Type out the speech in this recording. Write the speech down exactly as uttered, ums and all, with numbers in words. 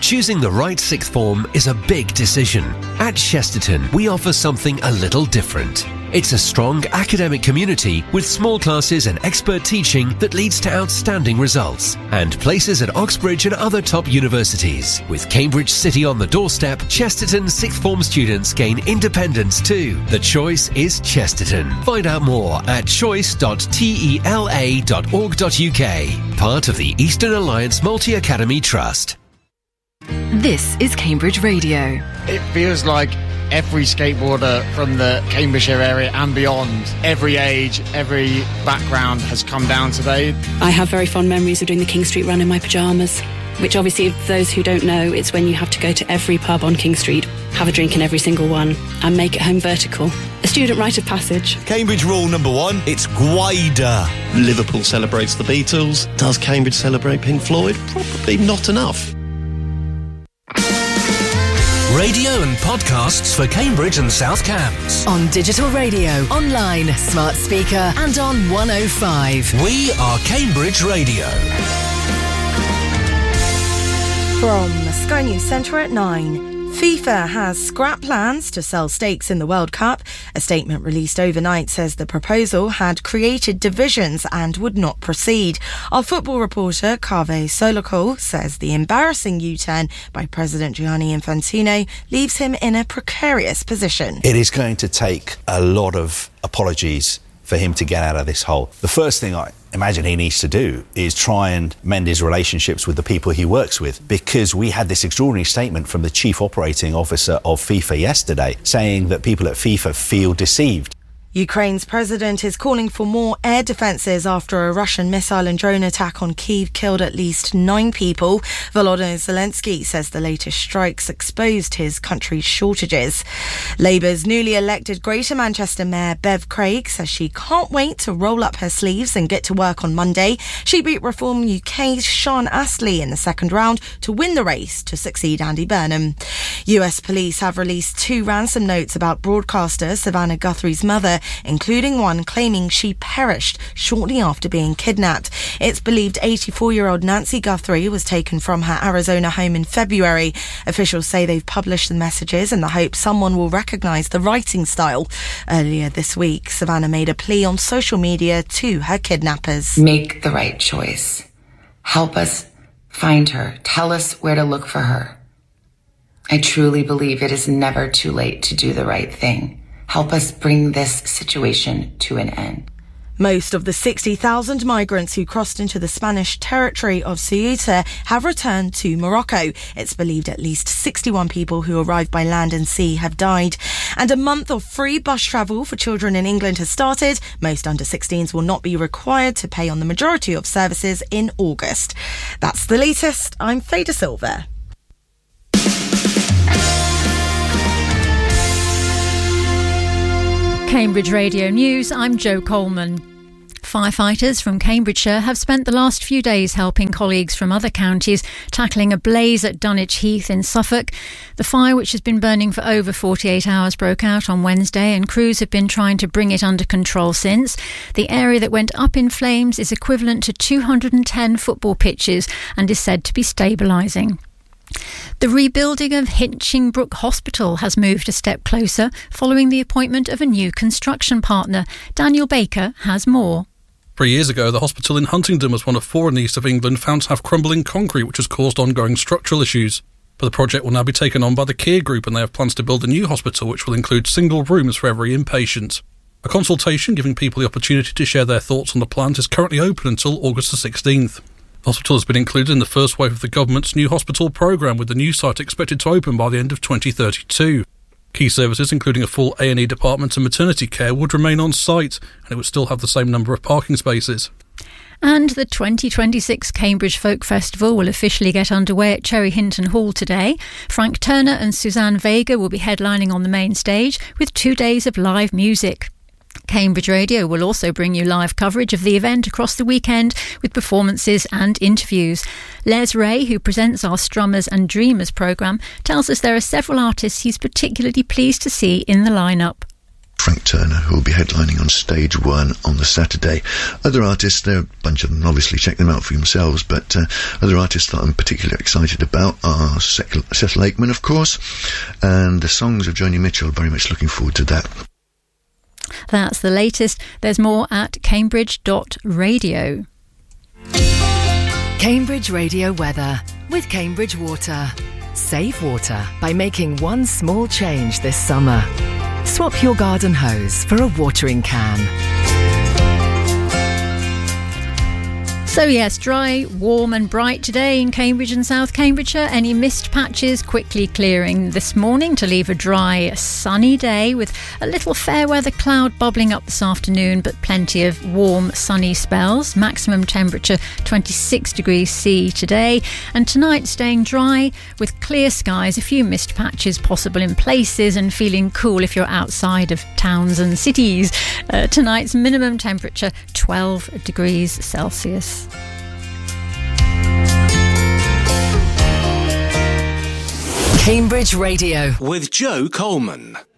Choosing the right sixth form is a big decision. At Chesterton, we offer something a little different. It's a strong academic community with small classes and expert teaching that leads to outstanding results, and places at Oxbridge and other top universities. With Cambridge City on the doorstep, Chesterton sixth form students gain independence too. The choice is Chesterton. Find out more at choice dot tela dot org dot uk, part of the Eastern Alliance Multi-Academy Trust. This is Cambridge Radio. It feels like every skateboarder from the Cambridgeshire area and beyond, every age, every background has come down today. I have very fond memories of doing the King Street run in my pyjamas, which obviously, for those who don't know, it's when you have to go to every pub on King Street, have a drink in every single one, and make it home vertical. A student rite of passage. Cambridge rule number one, it's Gwyder. Liverpool celebrates the Beatles. Does Cambridge celebrate Pink Floyd? Probably not enough. Radio and podcasts for Cambridge and South Cambs. On digital radio, online, smart speaker, and on one oh five. We are Cambridge Radio. From Sky News Centre at nine. FIFA has scrapped plans to sell stakes in the World Cup. A statement released overnight says the proposal had created divisions and would not proceed. Our football reporter, Kaveh Solokol, says the embarrassing U-turn by President Gianni Infantino leaves him in a precarious position. It is going to take a lot of apologies for him to get out of this hole. The first thing I imagine he needs to do is try and mend his relationships with the people he works with, because we had this extraordinary statement from the chief operating officer of FIFA yesterday saying that people at FIFA feel deceived. Ukraine's president is calling for more air defences after a Russian missile and drone attack on Kyiv killed at least nine people. Volodymyr Zelensky says the latest strikes exposed his country's shortages. Labour's newly elected Greater Manchester Mayor Bev Craig says she can't wait to roll up her sleeves and get to work on Monday. She beat Reform U K's Sean Astley in the second round to win the race to succeed Andy Burnham. U S police have released two ransom notes about broadcaster Savannah Guthrie's mother, including one claiming she perished shortly after being kidnapped. It's believed eighty-four-year-old Nancy Guthrie was taken from her Arizona home in February. Officials say they've published the messages in the hope someone will recognise the writing style. Earlier this week, Savannah made a plea on social media to her kidnappers. Make the right choice. Help us find her. Tell us where to look for her. I truly believe it is never too late to do the right thing. Help us bring this situation to an end. Most of the sixty thousand migrants who crossed into the Spanish territory of Ceuta have returned to Morocco. It's believed at least sixty-one people who arrived by land and sea have died. And a month of free bus travel for children in England has started. Most under sixteens will not be required to pay on the majority of services in August. That's the latest. I'm Faye De Silva. Cambridge Radio News, I'm Jo Coleman. Firefighters from Cambridgeshire have spent the last few days helping colleagues from other counties tackling a blaze at Dunwich Heath in Suffolk. The fire, which has been burning for over forty-eight hours, broke out on Wednesday, and crews have been trying to bring it under control since. The area that went up in flames is equivalent to two hundred ten football pitches and is said to be stabilising. The rebuilding of Hitchingbrook Hospital has moved a step closer following the appointment of a new construction partner. Daniel Baker has more. Three years ago, the hospital in Huntingdon was one of four in the east of England found to have crumbling concrete, which has caused ongoing structural issues. But the project will now be taken on by the Kier Group, and they have plans to build a new hospital which will include single rooms for every inpatient. A consultation giving people the opportunity to share their thoughts on the plant is currently open until August the sixteenth. The hospital has been included in the first wave of the government's new hospital programme, with the new site expected to open by the end of twenty thirty-two. Key services, including a full A and E department and maternity care, would remain on site, and it would still have the same number of parking spaces. And the twenty twenty-six Cambridge Folk Festival will officially get underway at Cherry Hinton Hall today. Frank Turner and Suzanne Vega will be headlining on the main stage with two days of live music. Cambridge Radio will also bring you live coverage of the event across the weekend with performances and interviews. Les Ray, who presents our Strummers and Dreamers programme, tells us there are several artists he's particularly pleased to see in the lineup. Frank Turner, who will be headlining on Stage One on the Saturday. Other artists, there are a bunch of them, obviously check them out for yourselves, but uh, other artists that I'm particularly excited about are Seth, Seth Lakeman, of course, and the songs of Joni Mitchell. Very much looking forward to that. That's the latest. There's more at cambridge dot radio. Cambridge Radio weather with Cambridge Water. Save water by making one small change this summer. Swap your garden hose for a watering can. So yes, dry, warm and bright today in Cambridge and South Cambridgeshire. Any mist patches quickly clearing this morning to leave a dry, sunny day with a little fair weather cloud bubbling up this afternoon, but plenty of warm, sunny spells. Maximum temperature twenty-six degrees C today. And tonight staying dry with clear skies, a few mist patches possible in places, and feeling cool if you're outside of towns and cities. Uh, tonight's minimum temperature twelve degrees Celsius. Cambridge Radio with Joe Coleman.